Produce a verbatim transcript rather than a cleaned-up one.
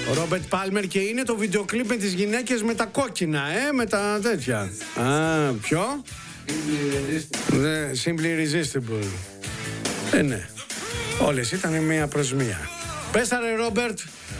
Ο Ρόμπερτ Πάλμερ και είναι το βίντεο κλιπ με τις γυναίκες με τα κόκκινα, ε, με τα τέτοια. Α, ποιο? Simply Irresistible. Ε, ναι. Όλες ήταν μία προς μία. Πες τα ρε Ρόμπερτ.